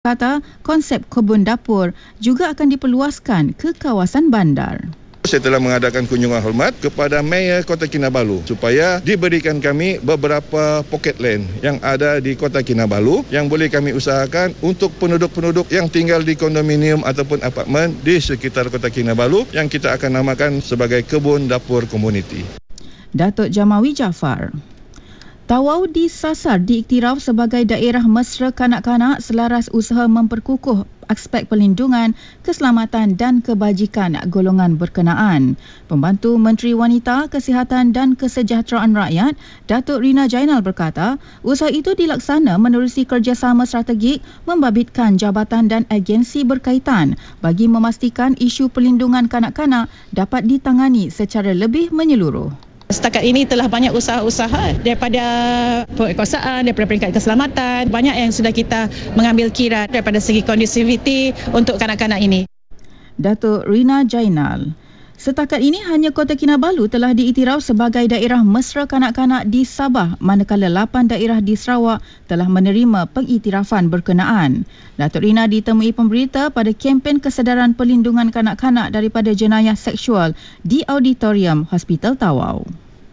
kata konsep kebun dapur juga akan diperluaskan ke kawasan bandar. Saya telah mengadakan kunjungan hormat kepada Mayor Kota Kinabalu supaya diberikan kami beberapa pocket land yang ada di Kota Kinabalu yang boleh kami usahakan untuk penduduk-penduduk yang tinggal di kondominium ataupun apartmen di sekitar Kota Kinabalu yang kita akan namakan sebagai kebun dapur komuniti. Datuk Jamawi Jaafar. Tawau disasar diiktiraf sebagai daerah mesra kanak-kanak selaras usaha memperkukuh aspek perlindungan, keselamatan dan kebajikan golongan berkenaan. Pembantu Menteri Wanita, Kesihatan dan Kesejahteraan Rakyat, Datuk Rina Jainal berkata, usaha itu dilaksana menerusi kerjasama strategik membabitkan jabatan dan agensi berkaitan bagi memastikan isu perlindungan kanak-kanak dapat ditangani secara lebih menyeluruh. Setakat ini telah banyak usaha-usaha daripada perkosaan, daripada peringkat keselamatan. Banyak yang sudah kita mengambil kira daripada segi kondusiviti untuk kanak-kanak ini. Datuk Rina Jainal. Setakat ini hanya Kota Kinabalu telah diiktiraf sebagai daerah mesra kanak-kanak di Sabah, manakala 8 daerah di Sarawak telah menerima pengiktirafan berkenaan. Datuk Rina ditemui pemberita pada kempen kesedaran perlindungan kanak-kanak daripada jenayah seksual di Auditorium Hospital Tawau.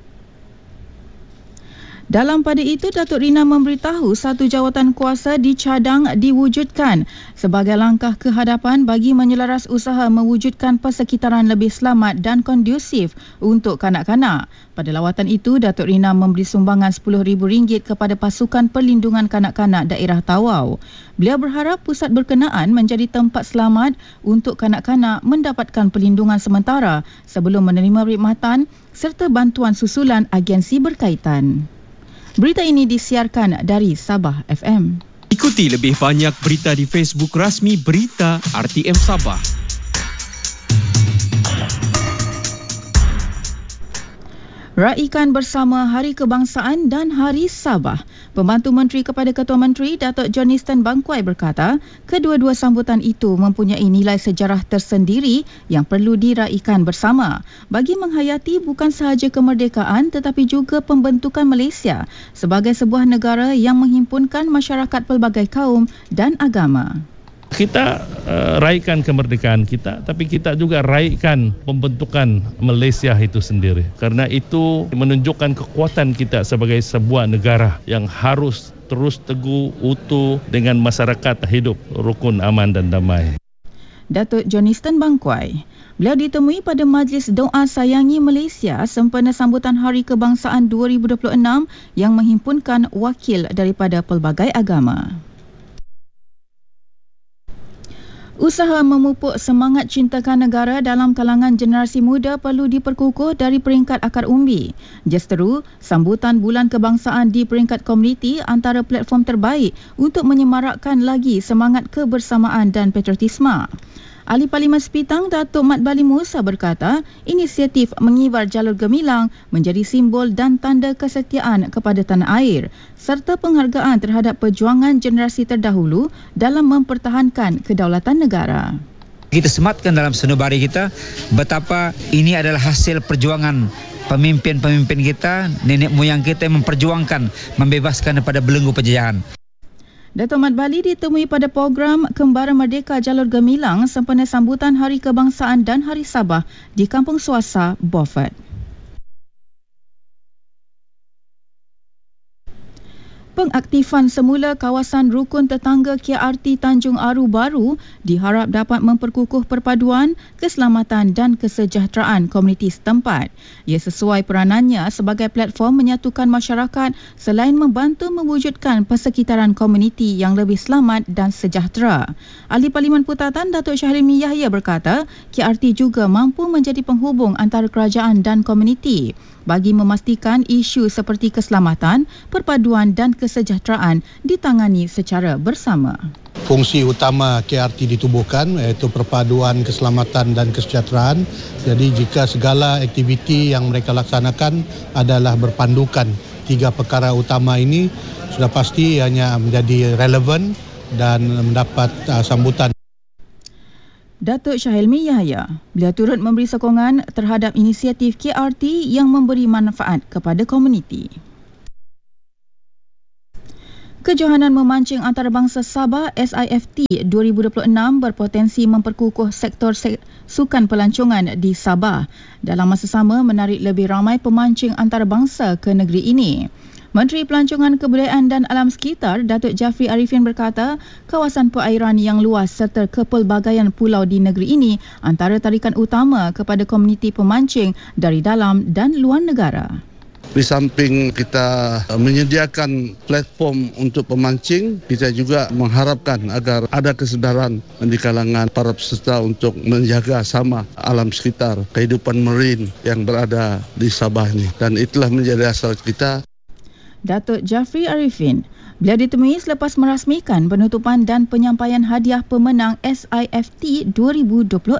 Dalam pada itu, Datuk Rina memberitahu satu jawatan kuasa dicadang diwujudkan sebagai langkah ke hadapan bagi menyelaras usaha mewujudkan persekitaran lebih selamat dan kondusif untuk kanak-kanak. Pada lawatan itu, Datuk Rina memberi sumbangan RM10,000 kepada Pasukan Perlindungan Kanak-kanak Daerah Tawau. Beliau berharap pusat berkenaan menjadi tempat selamat untuk kanak-kanak mendapatkan perlindungan sementara sebelum menerima perkhidmatan serta bantuan susulan agensi berkaitan. Berita ini disiarkan dari Sabah FM. Ikuti lebih banyak berita di Facebook rasmi Berita RTM Sabah. Raikan bersama Hari Kebangsaan dan Hari Sabah. Pembantu Menteri kepada Ketua Menteri Datuk Johniston Bangkwai berkata, kedua-dua sambutan itu mempunyai nilai sejarah tersendiri yang perlu diraikan bersama bagi menghayati bukan sahaja kemerdekaan tetapi juga pembentukan Malaysia sebagai sebuah negara yang menghimpunkan masyarakat pelbagai kaum dan agama. Kita raikan kemerdekaan kita, tapi kita juga raikan pembentukan Malaysia itu sendiri. Karena itu menunjukkan kekuatan kita sebagai sebuah negara yang harus terus teguh, utuh dengan masyarakat hidup rukun, aman dan damai. Datuk Johniston Bangkwai. Beliau ditemui pada Majlis Doa Sayangi Malaysia sempena sambutan Hari Kebangsaan 2026 yang menghimpunkan wakil daripada pelbagai agama. Usaha memupuk semangat cintakan negara dalam kalangan generasi muda perlu diperkukuh dari peringkat akar umbi. Justeru, sambutan Bulan Kebangsaan di peringkat komuniti antara platform terbaik untuk menyemarakkan lagi semangat kebersamaan dan patriotisme. Ahli Parlimen Sepitang Datuk Mat Bali Musa berkata, inisiatif mengibar jalur gemilang menjadi simbol dan tanda kesetiaan kepada tanah air serta penghargaan terhadap perjuangan generasi terdahulu dalam mempertahankan kedaulatan negara. Kita sematkan dalam sanubari kita betapa ini adalah hasil perjuangan pemimpin-pemimpin kita, nenek moyang kita yang memperjuangkan, membebaskan daripada belenggu penjajahan. Datuk Mat Bali ditemui pada program Kembara Merdeka Jalur Gemilang sempena sambutan Hari Kebangsaan dan Hari Sabah di Kampung Suasa, Beaufort. Pengaktifan semula kawasan rukun tetangga KRT Tanjung Aru baru diharap dapat memperkukuh perpaduan, keselamatan dan kesejahteraan komuniti setempat. Ia sesuai peranannya sebagai platform menyatukan masyarakat selain membantu mewujudkan persekitaran komuniti yang lebih selamat dan sejahtera. Ahli Parlimen Putatan Datuk Syahrimi Yahya berkata, KRT juga mampu menjadi penghubung antara kerajaan dan komuniti bagi memastikan isu seperti keselamatan, perpaduan dan kesejahteraan ditangani secara bersama. Fungsi utama KRT ditubuhkan iaitu perpaduan keselamatan dan kesejahteraan. Jadi jika segala aktiviti yang mereka laksanakan adalah berpandukan tiga perkara utama ini, sudah pasti hanya menjadi relevan dan mendapat sambutan. Datuk Syahilmi Yahya, beliau turut memberi sokongan terhadap inisiatif KRT yang memberi manfaat kepada komuniti. Kejohanan memancing antarabangsa Sabah SIFT 2026 berpotensi memperkukuh sektor sukan pelancongan di Sabah. Dalam masa sama menarik lebih ramai pemancing antarabangsa ke negeri ini. Menteri Pelancongan Kebudayaan dan Alam Sekitar Datuk Jafri Arifin berkata, kawasan perairan yang luas serta kepelbagaian pulau di negeri ini antara tarikan utama kepada komuniti pemancing dari dalam dan luar negara. Di samping kita menyediakan platform untuk pemancing, kita juga mengharapkan agar ada kesedaran di kalangan para peserta untuk menjaga sama alam sekitar, kehidupan marine yang berada di Sabah ini. Dan itulah menjadi asal kita. Datuk Jafri Arifin, beliau ditemui selepas merasmikan penutupan dan penyampaian hadiah pemenang SIFT 2026.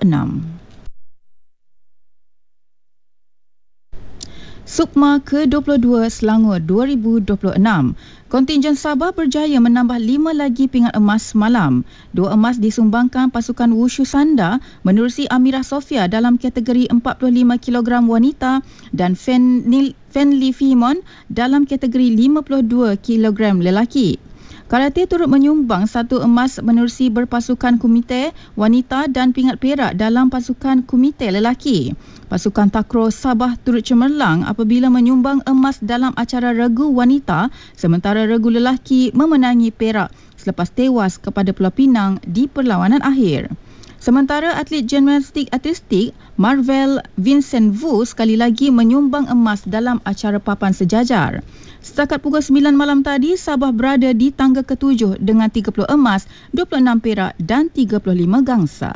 Sukma ke-22 Selangor 2026. Kontingen Sabah berjaya menambah 5 lagi pingat emas semalam. 2 emas disumbangkan pasukan Wushu Sanda menerusi Amirah Sofia dalam kategori 45 kg wanita dan Fenli Fihimon dalam kategori 52 kg lelaki. Karate turut menyumbang 1 emas menerusi berpasukan kumite wanita dan pingat perak dalam pasukan kumite lelaki. Pasukan takraw Sabah turut cemerlang apabila menyumbang emas dalam acara regu wanita sementara regu lelaki memenangi perak selepas tewas kepada Pulau Pinang di perlawanan akhir. Sementara atlet gimnastik artistik Marvel Vincent Vu sekali lagi menyumbang emas dalam acara papan sejajar. Setakat pukul 9 malam tadi, Sabah berada di tangga ke-7 dengan 30 emas, 26 perak dan 35 gangsa.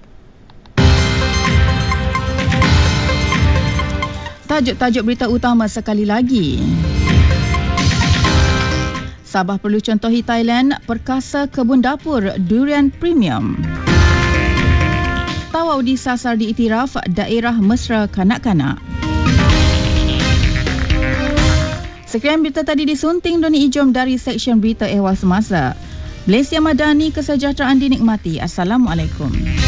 Tajuk-tajuk berita utama sekali lagi. Sabah perlu contohi Thailand, perkasa kebun dapur durian premium. Tawau disasar diiktiraf daerah mesra kanak-kanak. Sekian berita tadi disunting Doni Ijom dari Seksyen Berita Ehwal Semasa. Malaysia Madani, kesejahteraan dinikmati. Assalamualaikum.